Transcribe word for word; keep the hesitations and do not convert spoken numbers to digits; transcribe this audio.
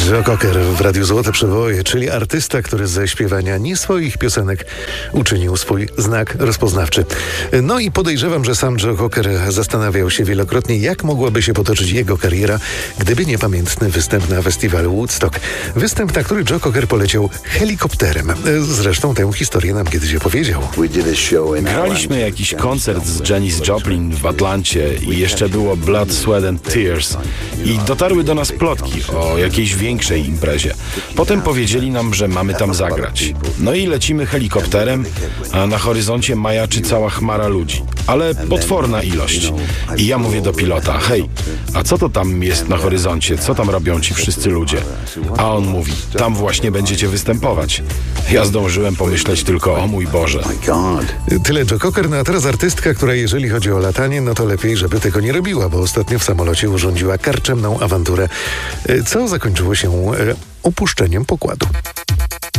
Joe Cocker w Radiu Złote Przeboje, czyli artysta, który ze śpiewania nie swoich piosenek uczynił swój znak rozpoznawczy. No i podejrzewam, że sam Joe Cocker zastanawiał się wielokrotnie, jak mogłaby się potoczyć jego kariera, gdyby niepamiętny występ na festiwalu Woodstock. Występ, na który Joe Cocker poleciał helikopterem. Zresztą tę historię nam kiedyś opowiedział. Graliśmy jakiś koncert z Janis Joplin w Atlancie i jeszcze było Blood, Sweat and Tears. I dotarły do nas plotki o jakiejś większej imprezie. Potem powiedzieli nam, że mamy tam zagrać. No i lecimy helikopterem, a na horyzoncie majaczy cała chmara ludzi. Ale potworna ilość. I ja mówię do pilota: hej, a co to tam jest na horyzoncie? Co tam robią ci wszyscy ludzie? A on mówi: tam właśnie będziecie występować. Ja zdążyłem pomyśleć tylko: o mój Boże. Tyle Joe Cocker, no a teraz artystka, która jeżeli chodzi o latanie, no to lepiej, żeby tego nie robiła, bo ostatnio w samolocie urządziła karczemną awanturę, co zakończyło się opuszczeniem pokładu.